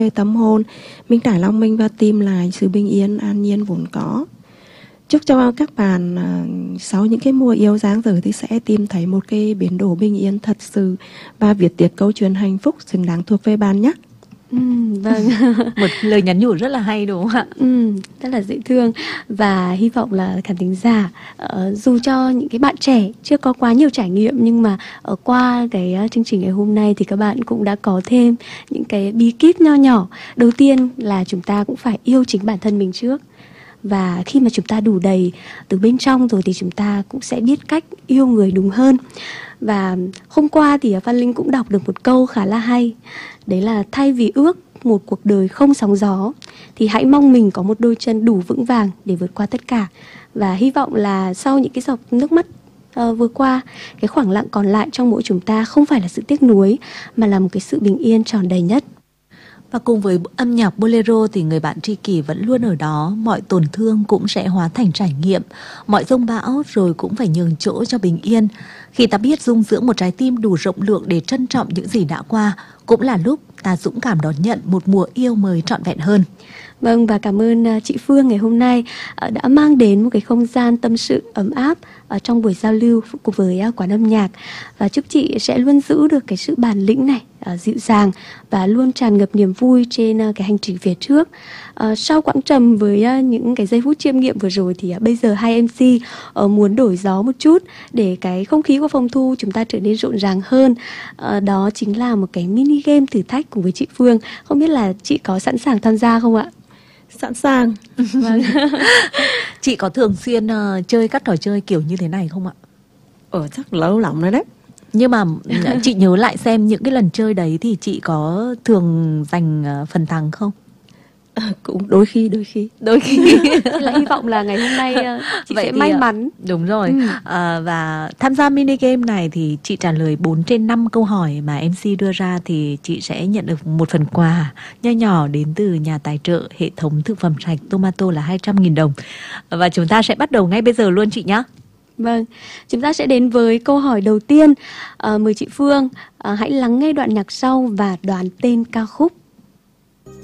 tâm hồn, mình trải lòng mình và tìm lại sự bình yên, an nhiên vốn có. Chúc cho các bạn sau những cái mùa yêu dang dở thì sẽ tìm thấy một cái biến đổi bình yên thật sự và viết tiếp câu chuyện hạnh phúc xứng đáng thuộc về bạn nhé. Vâng. Một lời nhắn nhủ rất là hay đúng không ạ? Rất là dễ thương. Và hy vọng là khán thính giả dù cho những cái bạn trẻ chưa có quá nhiều trải nghiệm, nhưng mà qua cái chương trình ngày hôm nay thì các bạn cũng đã có thêm những cái bí kíp nho nhỏ. Đầu tiên là chúng ta cũng phải yêu chính bản thân mình trước. Và khi mà chúng ta đủ đầy từ bên trong rồi thì chúng ta cũng sẽ biết cách yêu người đúng hơn. Và hôm qua thì Văn Linh cũng đọc được một câu khá là hay. Đấy là thay vì ước một cuộc đời không sóng gió thì hãy mong mình có một đôi chân đủ vững vàng để vượt qua tất cả. Và hy vọng là sau những cái giọt nước mắt vừa qua, cái khoảng lặng còn lại trong mỗi chúng ta không phải là sự tiếc nuối, mà là một cái sự bình yên tròn đầy nhất. Và cùng với âm nhạc bolero thì người bạn tri kỷ vẫn luôn ở đó. Mọi tổn thương cũng sẽ hóa thành trải nghiệm, mọi dông bão rồi cũng phải nhường chỗ cho bình yên. Khi ta biết dung dưỡng một trái tim đủ rộng lượng để trân trọng những gì đã qua, cũng là lúc ta dũng cảm đón nhận một mùa yêu mới trọn vẹn hơn. Vâng, và cảm ơn chị Phương ngày hôm nay đã mang đến một cái không gian tâm sự ấm áp trong buổi giao lưu cùng với quán âm nhạc. Và chúc chị sẽ luôn giữ được cái sự bản lĩnh này, dịu dàng và luôn tràn ngập niềm vui trên cái hành trình phía trước. Sau quãng trầm với những cái giây phút chiêm nghiệm vừa rồi thì bây giờ hai MC muốn đổi gió một chút để cái không khí của phòng thu chúng ta trở nên rộn ràng hơn. Đó chính là một cái mini game thử thách cùng với chị Phương. Không biết là chị có sẵn sàng tham gia không ạ? Sẵn sàng. Vâng. Chị có thường xuyên chơi các trò chơi kiểu như thế này không ạ? Chắc lâu lắm rồi đấy. Nhưng mà chị nhớ lại xem những cái lần chơi đấy thì chị có thường giành phần thắng không? Cũng đôi khi. Lại hy vọng là ngày hôm nay chị vậy sẽ may mắn. Đúng rồi. Và tham gia mini game này thì chị trả lời 4 trên 5 câu hỏi mà MC đưa ra thì chị sẽ nhận được một phần quà nho nhỏ đến từ nhà tài trợ hệ thống thực phẩm sạch Tomato là 200.000 đồng. Và chúng ta sẽ bắt đầu ngay bây giờ luôn chị nhé. Vâng, chúng ta sẽ đến với câu hỏi đầu tiên. Mời chị Phương hãy lắng nghe đoạn nhạc sau và đoán tên ca khúc.